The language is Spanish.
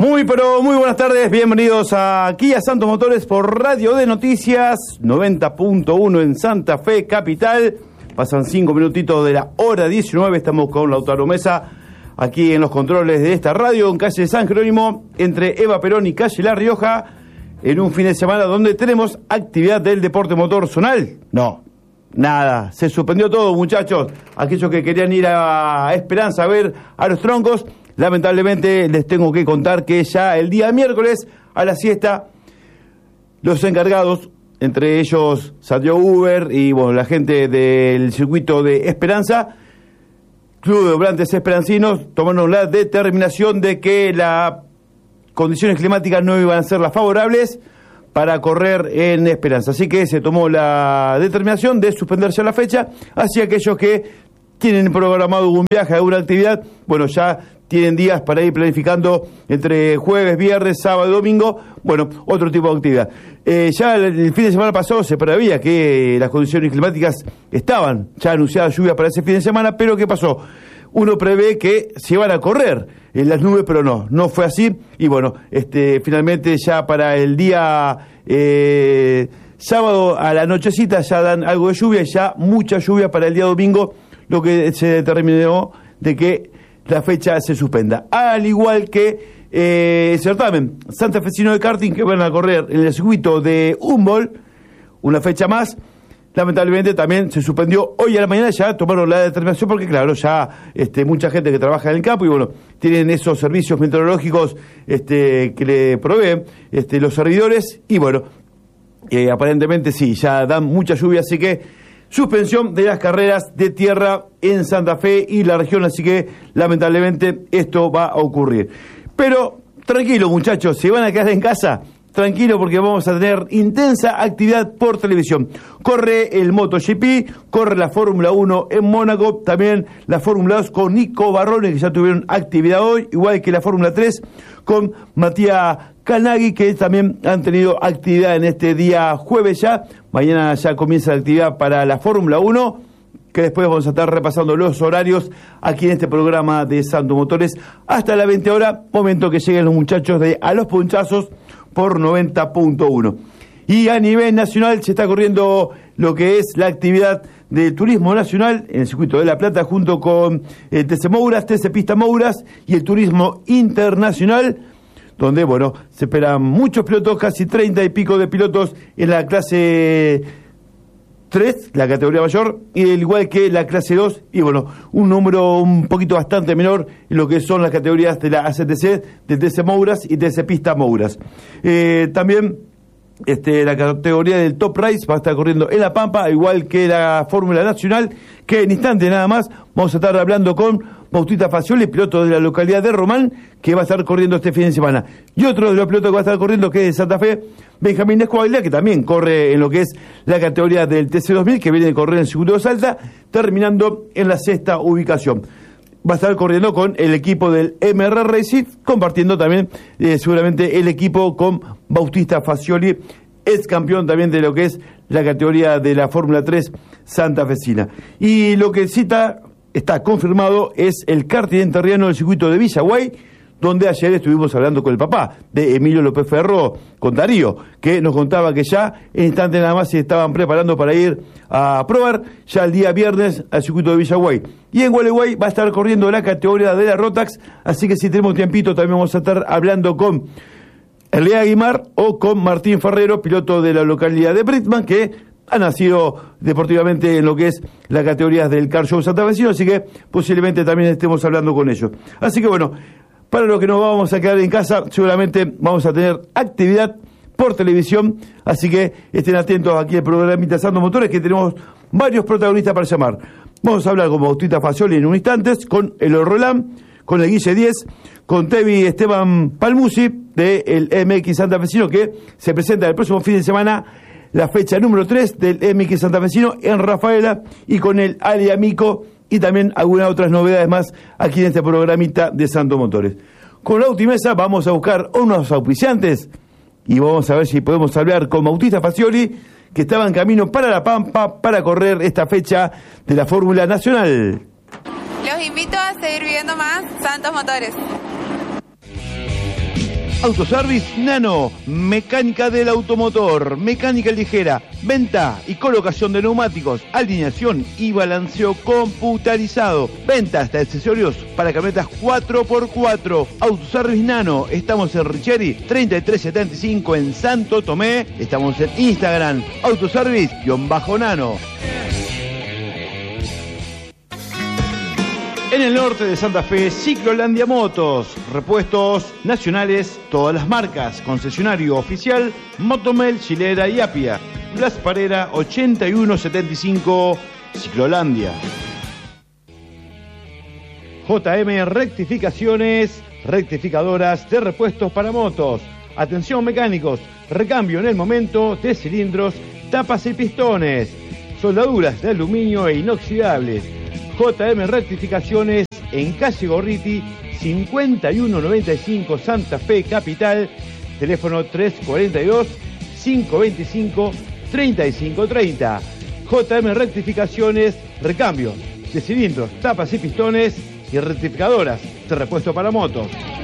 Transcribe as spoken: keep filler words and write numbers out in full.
Muy pero muy buenas tardes, bienvenidos aquí a Santos Motores por Radio de Noticias noventa punto uno en Santa Fe Capital. Pasan cinco minutitos de la hora diecinueve, estamos con Lautaro Mesa aquí en los controles de esta radio en calle San Jerónimo, entre Eva Perón y calle La Rioja, en un fin de semana donde tenemos actividad del deporte motor zonal. No, nada, se suspendió todo, muchachos. Aquellos que querían ir a Esperanza a ver a los troncos, lamentablemente les tengo que contar que ya el día miércoles a la siesta los encargados, entre ellos salió Uber y bueno, la gente del circuito de Esperanza, Club de Doblantes Esperancinos, tomaron la determinación de que las condiciones climáticas no iban a ser las favorables para correr en Esperanza. Así que se tomó la determinación de suspenderse la fecha. Así aquellos que tienen programado un viaje, alguna actividad, bueno, ya tienen días para ir planificando entre jueves, viernes, sábado y domingo, bueno, otro tipo de actividad. Eh, ya el, el fin de semana pasado se preveía que las condiciones climáticas estaban ya anunciadas lluvias para ese fin de semana, pero ¿qué pasó? Uno prevé que se iban a correr en las nubes, pero no, no fue así. Y bueno, este, finalmente ya para el día eh, sábado a la nochecita ya dan algo de lluvia y ya mucha lluvia para el día domingo, lo que se determinó de que la fecha se suspenda. Al igual que eh, el certamen santafesino de karting que van a correr en el circuito de Humboldt, una fecha más, lamentablemente también se suspendió hoy a la mañana. Ya tomaron la determinación porque claro, ya este, mucha gente que trabaja en el campo y bueno, tienen esos servicios meteorológicos este, que le proveen este, los servidores y bueno, eh, aparentemente sí, ya dan mucha lluvia, así que suspensión de las carreras de tierra en Santa Fe y la región, así que lamentablemente esto va a ocurrir. Pero tranquilo, muchachos, si van a quedar en casa, tranquilo porque vamos a tener intensa actividad por televisión. Corre el MotoGP, corre la Fórmula uno en Mónaco, también la Fórmula dos con Nico Barrone, que ya tuvieron actividad hoy, igual que la Fórmula tres con Matías Canaghi, que también han tenido actividad en este día jueves ya. Mañana ya comienza la actividad para la Fórmula uno, que después vamos a estar repasando los horarios aquí en este programa de Santos Motores hasta las veinte horas, momento que lleguen los muchachos de A los Punchazos por noventa punto uno. Y a nivel nacional se está corriendo lo que es la actividad de turismo nacional en el circuito de La Plata junto con eh, T C Mouras, T C Pista Mouras y el turismo internacional, donde, bueno, se esperan muchos pilotos, casi treinta y pico de pilotos en la clase tres, la categoría mayor, y al igual que la clase dos, y bueno, un número un poquito bastante menor en lo que son las categorías de la A C T C, de T C Mouras y T C Pista Mouras. Eh, también este, la categoría del Top Race va a estar corriendo en La Pampa, igual que la Fórmula Nacional, que en instante nada más vamos a estar hablando con Bautista Facioli, piloto de la localidad de Román, que va a estar corriendo este fin de semana. Y otro de los pilotos que va a estar corriendo, que es de Santa Fe, Benjamín Escuaglia, que también corre en lo que es la categoría del T C dos mil, que viene de correr en el circuito de Salta, terminando en la sexta ubicación. Va a estar corriendo con el equipo del M R Racing, compartiendo también eh, seguramente el equipo con Bautista Facioli, ex campeón también de lo que es la categoría de la Fórmula tres santafesina. Y lo que cita está confirmado es el karting enterriano del circuito de Villaguay, donde ayer estuvimos hablando con el papá de Emilio López Ferro, con Darío, que nos contaba que ya en instante nada más se estaban preparando para ir a probar ya el día viernes al circuito de Villaguay. Y en Gualeguay va a estar corriendo la categoría de la Rotax, así que si tenemos tiempito también vamos a estar hablando con Elea Aguimar o con Martín Ferrero, piloto de la localidad de Britman, que ha nacido deportivamente en lo que es las categorías del Car Show santafesino, así que posiblemente también estemos hablando con ellos. Así que bueno, para los que nos vamos a quedar en casa, seguramente vamos a tener actividad por televisión, así que estén atentos aquí al programa Santos Motores, que tenemos varios protagonistas para llamar. Vamos a hablar con Bautista Facioli en un instante, con el Roland, con el Guille diez, con Tevi Esteban Palmusi del M X Santafesino, que se presenta el próximo fin de semana, la fecha número tres del M X Santafesino en Rafaela, y con el Ali Amico y también algunas otras novedades más aquí en este programita de Santos Motores. Con la Autimesa vamos a buscar unos auspiciantes y vamos a ver si podemos hablar con Bautista Facioli, que estaba en camino para La Pampa para correr esta fecha de la Fórmula Nacional. Los invito a seguir viviendo más Santos Motores. Autoservice Nano, mecánica del automotor, mecánica ligera, venta y colocación de neumáticos, alineación y balanceo computarizado, ventas de accesorios para camionetas cuatro por cuatro. Autoservice Nano, estamos en Richeri treinta y tres setenta y cinco en Santo Tomé, estamos en Instagram, autoservice-nano. En el norte de Santa Fe, Ciclolandia Motos, repuestos nacionales, todas las marcas, concesionario oficial, Motomel, Chilera y Apia. Blas Parera, ochenta y uno setenta y cinco, Ciclolandia. J M Rectificaciones, rectificadoras de repuestos para motos. Atención mecánicos, recambio en el momento de cilindros, tapas y pistones, soldaduras de aluminio e inoxidables. J M Rectificaciones en calle Gorriti, cincuenta y uno noventa y cinco, Santa Fe Capital, teléfono tres cuarenta y dos, cinco veinticinco, treinta y cinco treinta. J M Rectificaciones, recambio de cilindros, tapas y pistones y rectificadoras de repuesto para motos.